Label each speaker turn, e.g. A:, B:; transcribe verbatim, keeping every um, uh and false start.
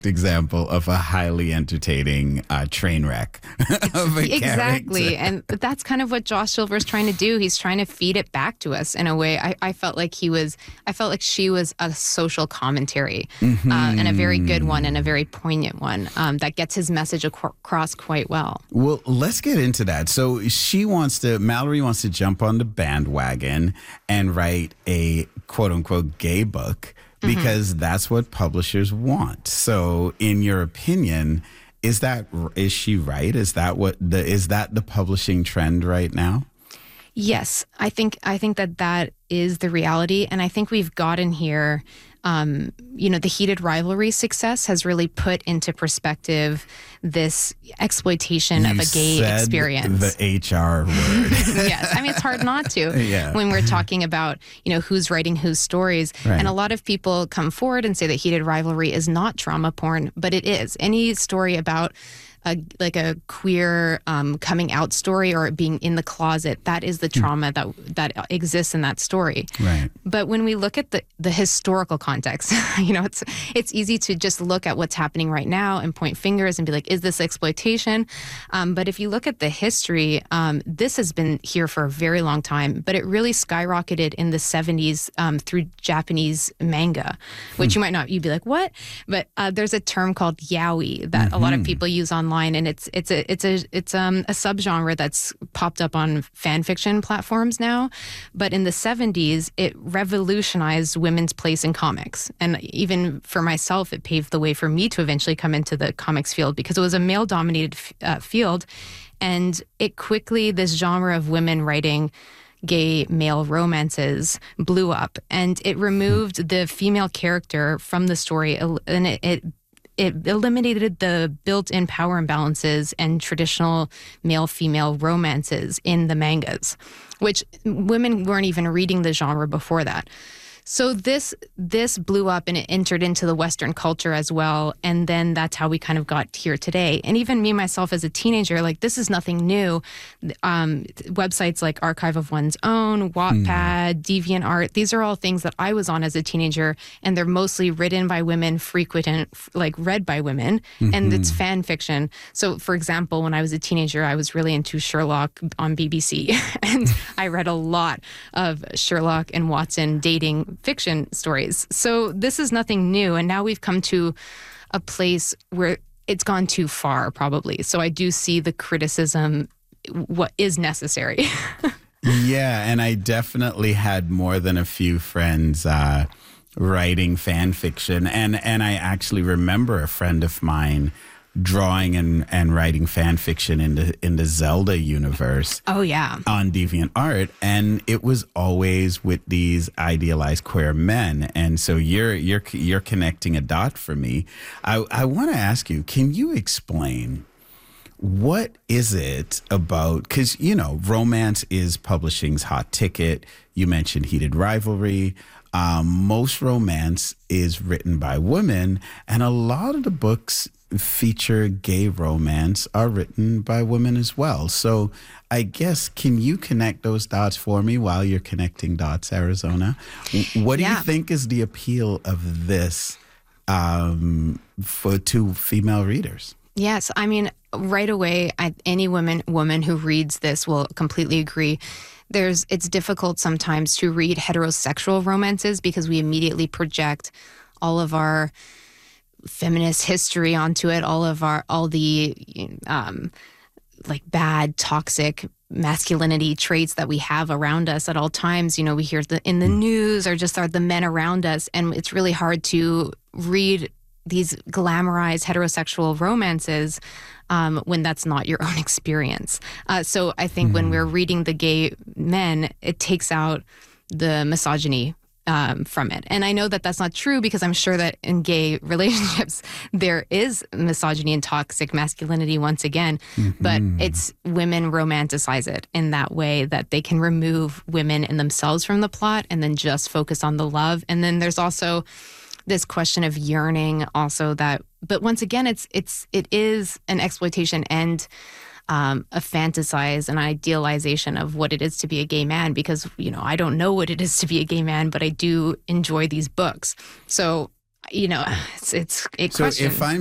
A: example of a highly entertaining uh, train wreck of a
B: Exactly.
A: character.
B: And that's kind of what Josh Silver's trying to do. He's trying to feed it back to us in a way. I, I felt like he was, I felt like she was a social commentary mm-hmm. uh, and a very good one and a very poignant one um, that gets his message ac- across quite well.
A: Well, let's get into that. So she wants to, Mallory wants to jump on the bandwagon and write a quote unquote gay book, because mm-hmm. that's what publishers want. So in your opinion, is that, is she right? Is that what the, is that the publishing trend right now?
B: Yes, I think, I think that that is the reality. And I think we've gotten here, um, you know, the heated rivalry success has really put into perspective this exploitation
A: you
B: of a gay
A: said
B: experience.
A: The H R word.
B: Yes. I mean, it's hard not to
A: yeah.
B: when we're talking about, you know, who's writing whose stories.
A: Right.
B: And a lot of people come forward and say that heated rivalry is not trauma porn, but it is. Any story about a, like a queer um, coming out story or being in the closet, that is the trauma that that exists in that story.
A: Right.
B: But when we look at the, the historical context, you know, it's it's easy to just look at what's happening right now and point fingers and be like, is this exploitation? Um, but if you look at the history, um, this has been here for a very long time, but it really skyrocketed in the seventies um, through Japanese manga, which hmm. you might not, you'd be like, what? But uh, there's a term called yaoi that mm-hmm. a lot of people use online. And it's it's a it's a it's um a subgenre that's popped up on fan fiction platforms now, but in the seventies it revolutionized women's place in comics, and even for myself it paved the way for me to eventually come into the comics field because it was a male-dominated uh, field, and it quickly this genre of women writing gay male romances blew up, and it removed the female character from the story, and it. it It eliminated the built-in power imbalances and traditional male-female romances in the mangas, which women weren't even reading the genre before that. So this this blew up and it entered into the Western culture as well. And then that's how we kind of got here today. And even me, myself, as a teenager, like this is nothing new. Um, websites like Archive of One's Own, Wattpad, mm. DeviantArt, these are all things that I was on as a teenager. And they're mostly written by women, frequent, like read by women. Mm-hmm. And it's fan fiction. So for example, when I was a teenager, I was really into Sherlock on B B C. And I read a lot of Sherlock and Watson dating fiction stories. So this is nothing new. And now we've come to a place where it's gone too far, probably. So I do see the criticism, what is necessary.
A: Yeah, and I definitely had more than a few friends uh, writing fan fiction. And, and I actually remember a friend of mine drawing and, and writing fan fiction in the in the Zelda universe.
B: Oh yeah.
A: On DeviantArt, and it was always with these idealized queer men. And so you're you're you're connecting a dot for me. I I want to ask you, can you explain what is it about, because you know romance is publishing's hot ticket. You mentioned heated rivalry. Um, most romance is written by women, and a lot of the books feature gay romance are written by women as well. So I guess, can you connect those dots for me while you're connecting dots, Arizona? What do yeah. you think is the appeal of this um, for to female readers?
B: Yes, I mean, right away, I, any woman woman who reads this will completely agree. There's it's difficult sometimes to read heterosexual romances because we immediately project all of our feminist history onto it, all of our all the um, like bad, toxic masculinity traits that we have around us at all times. You know, we hear the in the news or just are the men around us, and it's really hard to read these glamorized heterosexual romances um, when that's not your own experience. Uh, so I think mm-hmm. when we're reading the gay men, it takes out the misogyny um, from it. And I know that that's not true because I'm sure that in gay relationships, there is misogyny and toxic masculinity once again, mm-hmm. but it's women romanticize it in that way that they can remove women and themselves from the plot and then just focus on the love. And then there's also this question of yearning also that, but once again, it's, it's, it is an exploitation and um, a fantasize, an idealization of what it is to be a gay man, because, you know, I don't know what it is to be a gay man, but I do enjoy these books. So you know, it's it's a
A: So
B: question.
A: if I'm